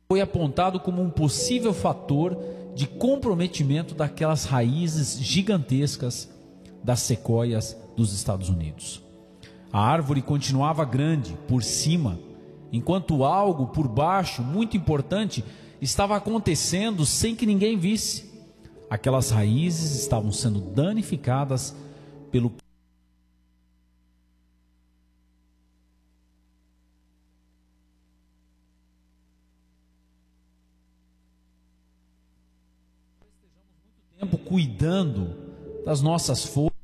foi apontado como um possível fator de comprometimento daquelas raízes gigantescas das sequoias dos Estados Unidos. A árvore continuava grande por cima, enquanto algo por baixo, muito importante, estava acontecendo sem que ninguém visse. Aquelas raízes estavam sendo danificadas pelo tempo cuidando das nossas folhas,